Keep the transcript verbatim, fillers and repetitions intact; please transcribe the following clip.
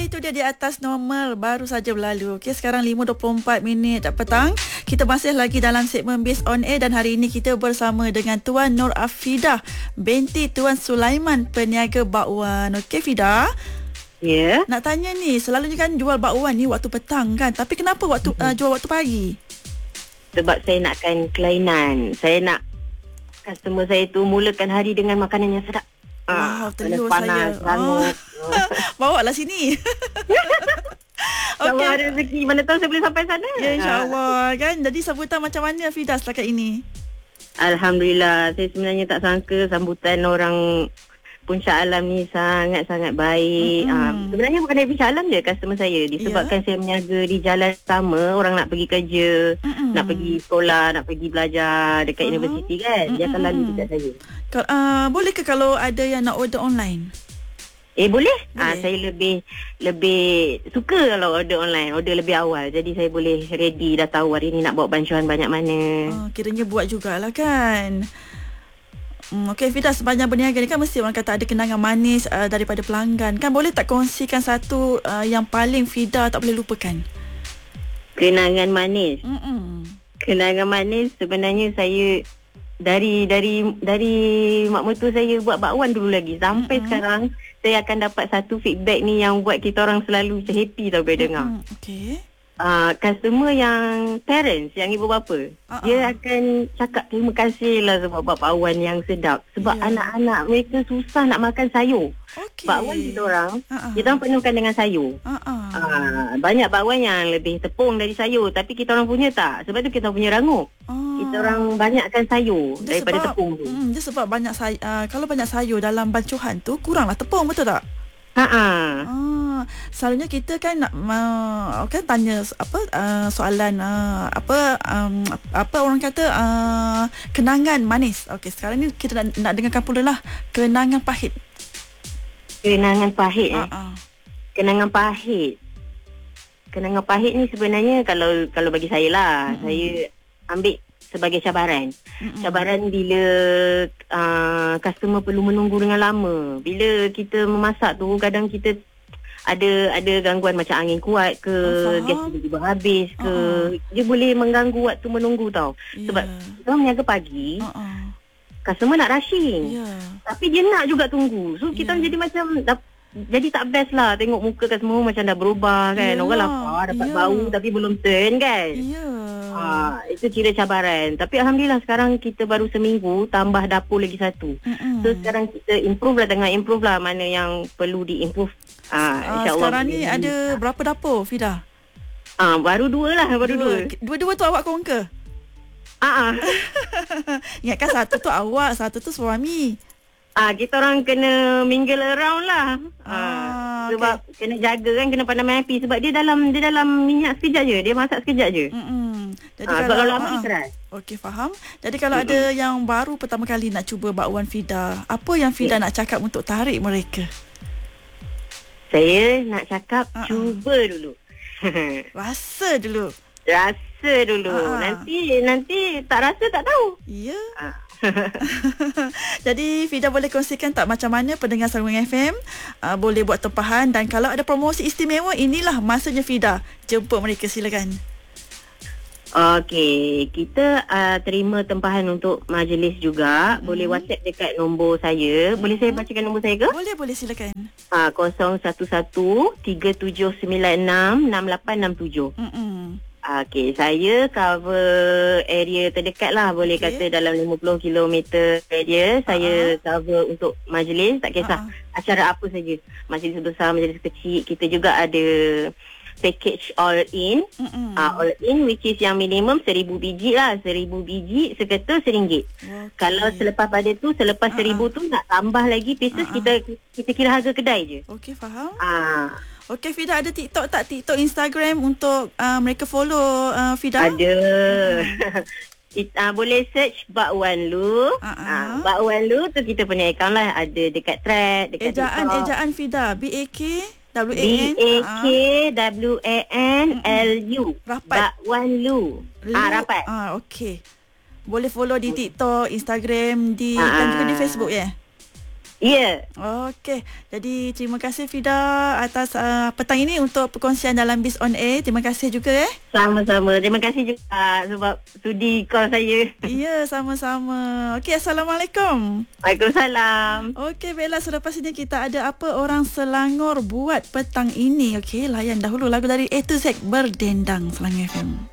itu dia di atas normal baru saja berlalu. Okey, sekarang lima dua puluh empat minit petang. Kita masih lagi dalam segmen Biz On Air dan hari ini kita bersama dengan Tuan Nur Afidah binti Tuan Sulaiman, peniaga bakwan. Okey Fidah. Ya. Yeah. Nak tanya ni, selalunya kan jual bakwan ni waktu petang kan. Tapi kenapa waktu mm-hmm. uh, jual waktu pagi? Sebab saya nakkan kelainan. Saya nak customer saya tu mulakan hari dengan makanan yang sedap. Wow, telur panas, saya. Oh. Bawa lah sini. Kalau okay. ada rezeki, mana tahu saya boleh sampai sana. Ya, insyaAllah. Kan? Jadi sambutan macam mana Fidah setakat ini? Alhamdulillah. Saya sebenarnya tak sangka sambutan orang Puncak Alam ni sangat-sangat baik. Mm-hmm. Ha, sebenarnya bukan dari Puncak Alam je customer saya. Disebabkan yeah. saya berniaga di jalan sama. Orang nak pergi kerja, mm-hmm. nak pergi sekolah, nak pergi belajar dekat uh-huh. universiti kan. Dia akan lalu dekat saya. Uh, boleh ke kalau ada yang nak order online? Eh boleh. boleh. Ha, saya lebih lebih suka kalau order online. Order lebih awal. Jadi saya boleh ready, dah tahu hari ni nak bawa bancuan banyak mana. Uh, kiranya buat jugalah kan. Hmm, Okey Fidah, sepanjang berniaga ni kan mesti orang kata ada kenangan manis uh, daripada pelanggan. Kan boleh tak kongsikan satu uh, yang paling Fidah tak boleh lupakan? Kenangan manis. Mm-mm. Kenangan manis sebenarnya saya dari dari dari mak mertua saya buat bakwan dulu lagi sampai mm-hmm. sekarang saya akan dapat satu feedback ni yang buat kita orang selalu happy tau bila dengar. Mm-hmm. Okey. Uh, customer yang parents, yang ibu bapa, uh-uh. dia akan cakap terima kasih lah sebab buat bakwan yang sedap. Sebab yeah. anak-anak mereka susah nak makan sayur. Okay. Bakwan kita orang, uh-uh. kita orang penuhkan dengan sayur. Uh-uh. Uh, banyak bakwan yang lebih tepung dari sayur, tapi kita orang punya tak. Sebab tu kita punya rangup. Uh. Kita orang banyakkan sayur dia daripada sebab, tepung tu. Hmm, dia sebab banyak say- uh, kalau banyak sayur dalam bancuhan tu kuranglah tepung, betul tak? Ha ah, selalunya kita kan nak uh, kan tanya apa uh, soalan uh, apa um, apa orang kata uh, kenangan manis. Okey, sekarang ni kita nak, nak dengarkan pula lah kenangan pahit. Kenangan pahit eh. Uh-uh. Kenangan pahit. Kenangan pahit ni sebenarnya kalau kalau bagi saya lah, mm-hmm. saya ambil sebagai cabaran. Mm-mm. Cabaran bila uh, customer perlu menunggu dengan lama. Bila kita memasak tu kadang kita ada ada gangguan macam angin kuat ke, oh, gas tiba-tiba habis ke. Uh-uh. Dia boleh mengganggu waktu menunggu tau. Yeah. Sebab kita berniaga pagi. Uh-uh. Customer nak rushing. Yeah. Tapi dia nak juga tunggu. So kita yeah. jadi macam jadi tak best lah. Tengok muka kan semua macam dah berubah kan. Yeah. Orang lapar dapat yeah. bau tapi belum turn kan. Yeah. Ha, itu kira cabaran. Tapi Alhamdulillah sekarang kita baru seminggu tambah dapur lagi satu. Mm-mm. So sekarang kita improve lah, tengah improve lah mana yang perlu di-improve. Ha, uh, sekarang ni ada berapa dapur Fidah? Ah, ha, baru dua lah, baru dua. dua. Dua-dua tu awak korang ke? Ah, ingatkan satu tu awak, satu tu suami. Ah, kita orang kena mingle around lah. Ah, ah sebab okay. kena jaga kan, kena pandai api sebab dia dalam dia dalam minyak sekejap je, dia masak sekejap je. Hmm. Jadi ah, kalau lama ah, keras. Okey, faham. Jadi kalau mm-hmm. ada yang baru pertama kali nak cuba bakwan Fidah, apa yang Fidah yeah. nak cakap untuk tarik mereka? Saya nak cakap uh-uh. cuba dulu. Rasa dulu. Rasa dulu. Uh-uh. Nanti nanti tak rasa tak tahu. Ya. Yeah. Uh. Jadi Fidah boleh kongsikan tak macam mana pendengar Sarung F M uh, boleh buat tempahan, dan kalau ada promosi istimewa, inilah masanya Fidah jemput mereka, silakan. Okey, kita uh, terima tempahan untuk majlis juga. Hmm. Boleh WhatsApp dekat nombor saya. Boleh hmm. saya bacakan nombor saya ke? Boleh, boleh, silakan. Ah, kosong satu satu tiga tujuh sembilan enam enam lapan enam tujuh. Hmm. Okey, saya cover area terdekat lah. Boleh okay. kata dalam lima puluh kilometer area. Uh-huh. Saya cover untuk majlis. Tak kisah uh-huh. acara apa saja. Majlis besar, majlis kecil. Kita juga ada package all in. Uh, all in which is yang minimum seribu biji lah. Seribu biji seketul seringgit. Okay. Kalau selepas pada tu, selepas uh-huh. seribu tu nak tambah lagi pieces, uh-huh. kita kita kira harga kedai je. Okey, faham. Ah. Uh, Okey, Fidah ada TikTok tak? TikTok, Instagram untuk uh, mereka follow uh, Fidah? Ada. It, uh, boleh search Bakwan Lu. Uh-uh. Uh, Bakwan Lu tu kita punya account lah. Ada dekat thread, dekat ejaan, TikTok. Ejaan Fidah. B A K W A N. B A K W A N L U. Rapat. Bakwan Lu. Lu. Ah, rapat. Ah, okey. Boleh follow di TikTok, Instagram, di uh-uh. dan juga di Facebook ya? Yeah? Ya. Okey. Jadi terima kasih Fida atas uh, petang ini untuk perkongsian dalam Biz on Air. Terima kasih juga eh. Sama-sama. Terima kasih juga sebab sudi call saya. Ya, sama-sama. Okey, Assalamualaikum. Waalaikumsalam. Okey, baiklah, selepas ini kita ada apa orang Selangor buat petang ini. Okey, layan dahulu lagu dari A to Z Berdendang Selangor F M.